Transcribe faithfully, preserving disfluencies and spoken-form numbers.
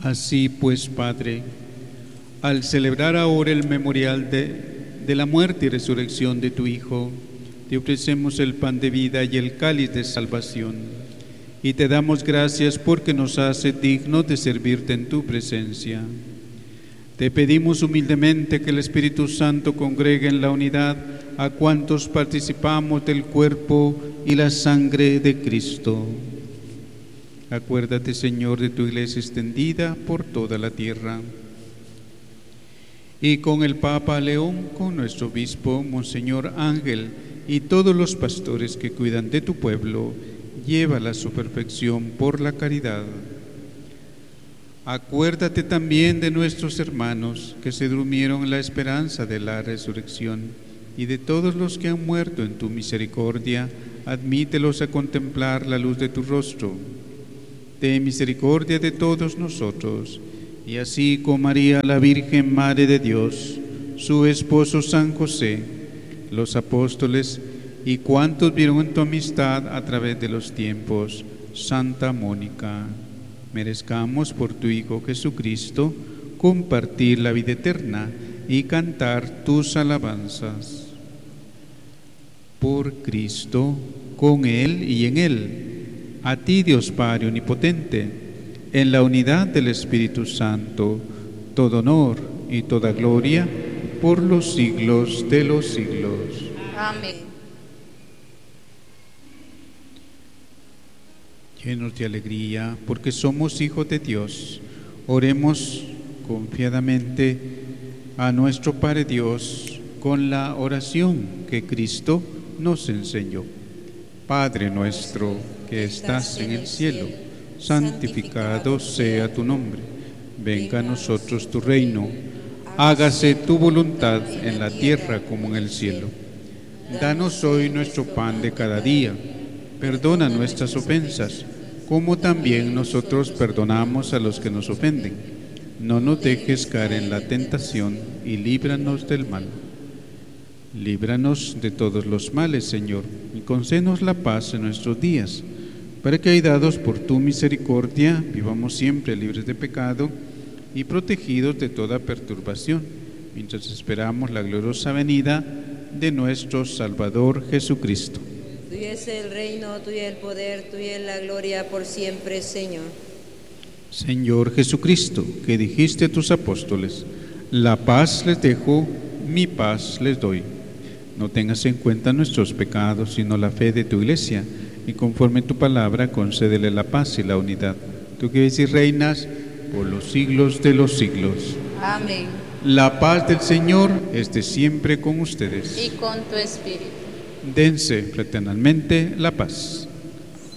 Así pues, Padre, al celebrar ahora el memorial de, de la muerte y resurrección de tu Hijo, te ofrecemos el pan de vida y el cáliz de salvación, y te damos gracias porque nos hace dignos de servirte en tu presencia. Te pedimos humildemente que el Espíritu Santo congregue en la unidad a cuantos participamos del cuerpo y la sangre de Cristo. Acuérdate, Señor, de tu iglesia extendida por toda la tierra. Y con el Papa León, con nuestro obispo, Monseñor Ángel, y todos los pastores que cuidan de tu pueblo, llévala a su perfección por la caridad. Acuérdate también de nuestros hermanos que se durmieron en la esperanza de la resurrección, y de todos los que han muerto en tu misericordia, admítelos a contemplar la luz de tu rostro. Ten misericordia de todos nosotros, y así con María, la Virgen Madre de Dios, su esposo San José, los apóstoles y cuantos vieron en tu amistad a través de los tiempos, Santa Mónica, merezcamos por tu Hijo Jesucristo compartir la vida eterna y cantar tus alabanzas. Por Cristo, con Él y en Él, a ti, Dios Padre Omnipotente, en la unidad del Espíritu Santo, todo honor y toda gloria por los siglos de los siglos. Amén. Llenos de alegría, porque somos hijos de Dios, oremos confiadamente a nuestro Padre Dios con la oración que Cristo nos enseñó. Padre nuestro que estás en el cielo, santificado sea tu nombre. Venga a nosotros tu reino. Hágase tu voluntad en la tierra como en el cielo. Danos hoy nuestro pan de cada día. Perdona nuestras ofensas, como también nosotros perdonamos a los que nos ofenden. No nos dejes caer en la tentación y líbranos del mal. Líbranos de todos los males, Señor, y concédenos la paz en nuestros días, para que, ayudados por tu misericordia, vivamos siempre libres de pecado y protegidos de toda perturbación, mientras esperamos la gloriosa venida de nuestro Salvador Jesucristo. Tuyo es el reino, tuyo el poder, tuya es la gloria por siempre, Señor. Señor Jesucristo, que dijiste a tus apóstoles, la paz les dejo, mi paz les doy. No tengas en cuenta nuestros pecados, sino la fe de tu iglesia, y conforme tu palabra, concédele la paz y la unidad. Tú que vives y reinas por los siglos de los siglos. Amén. La paz del Señor esté siempre con ustedes. Y con tu espíritu. Dense fraternalmente la paz.